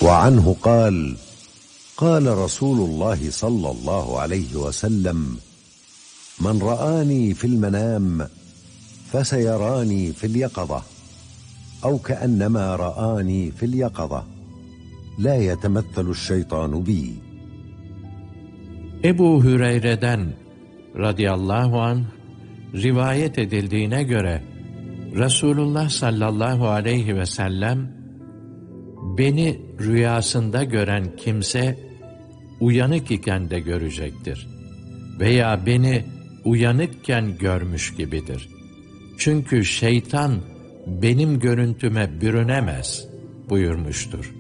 وعنه قال: قال رسول الله صلى الله عليه وسلم: من رآني في المنام فسيراني في اليقظة أو كأنما رآني في اليقظة لا يتمثل الشيطان بي. Ebu Hüreyre'den radıyallahu anh rivayet edildiğine göre Resulullah sallallahu aleyhi ve sellem, beni rüyasında gören kimse uyanık iken de görecektir veya beni uyanıkken görmüş gibidir. Çünkü şeytan benim görüntüme bürünemez buyurmuştur.